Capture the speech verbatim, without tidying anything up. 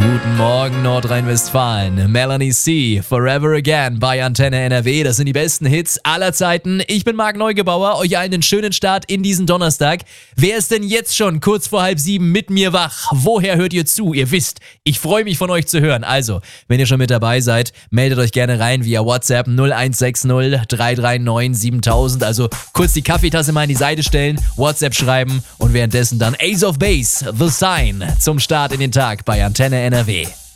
Guten Morgen Nordrhein-Westfalen. Melanie C. Forever Again bei Antenne N R W. Das sind die besten Hits aller Zeiten. Ich bin Marc Neugebauer. Euch allen einen schönen Start in diesen Donnerstag. Wer ist denn jetzt schon kurz vor halb sieben mit mir wach? Woher hört ihr zu? Ihr wisst, ich freue mich von euch zu hören. Also, wenn ihr schon mit dabei seid, meldet euch gerne rein via WhatsApp null eins sechs null drei drei neun siebentausend. Also kurz die Kaffeetasse mal an die Seite stellen, WhatsApp schreiben und währenddessen dann Ace of Base, The Sign zum Start in den Tag bei Antenne N R W.